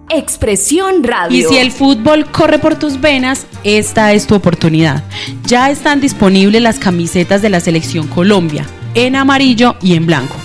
Expresión Radio. Y si el fútbol corre por tus venas, esta es tu oportunidad. Ya están disponibles las camisetas de la Selección Colombia, en amarillo y en blanco.